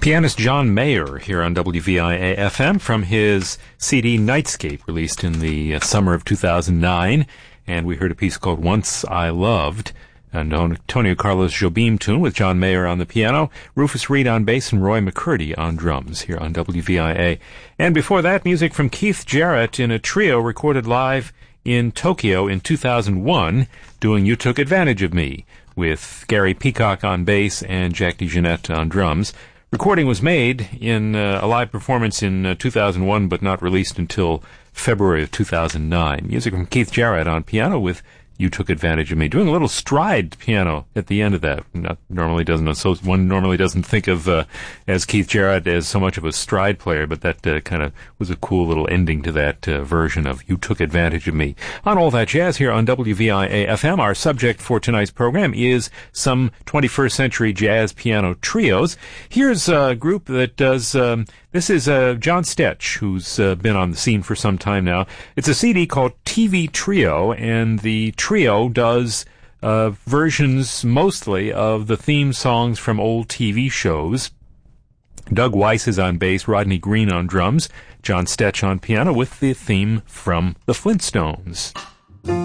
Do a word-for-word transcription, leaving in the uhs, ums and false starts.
Pianist John Mayer here on W V I A F M from his C D Nightscape, released in the uh, summer of two thousand nine. And we heard a piece called Once I Loved, an Antonio Carlos Jobim tune with John Mayer on the piano, Rufus Reid on bass, and Roy McCurdy on drums here on W V I A. And before that, music from Keith Jarrett in a trio recorded live in Tokyo in two thousand one, doing You Took Advantage of Me, with Gary Peacock on bass and Jack DeJohnette on drums. Recording was made in uh, a live performance in uh, two thousand one, but not released until February of two thousand nine. Music from Keith Jarrett on piano with You Took Advantage of Me, doing a little stride piano at the end of that. Not normally doesn't so one normally doesn't think of uh, as Keith Jarrett as so much of a stride player, but that uh, kind of was a cool little ending to that uh, version of You Took Advantage of Me. On All That Jazz here on W V I A F M, our subject for tonight's program is some twenty-first century jazz piano trios. Here's a group that does. Um, This is uh, John Stetch, who's uh, been on the scene for some time now. It's a C D called T V Trio, and the trio does uh, versions mostly of the theme songs from old T V shows. Doug Weiss is on bass, Rodney Green on drums, John Stetch on piano with the theme from the Flintstones.